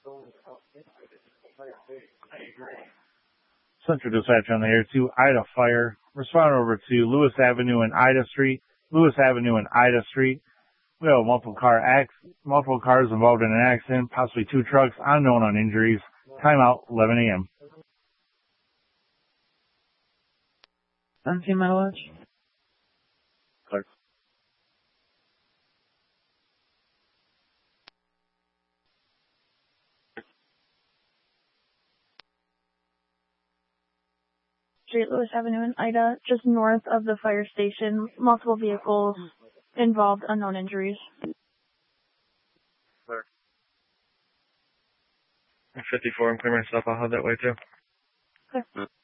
Central Dispatch on the air to Ida Fire. Respond over to Lewis Avenue and Ida Street. Lewis Avenue and Ida Street. We have multiple cars involved in an accident, possibly 2 trucks, unknown on injuries. Timeout, 11 a.m. Unseen my watch. Clark. Street, Lewis Avenue and Ida, just north of the fire station. Multiple vehicles involved, unknown injuries. 54, I'm clear myself. I'll head that way too. Okay.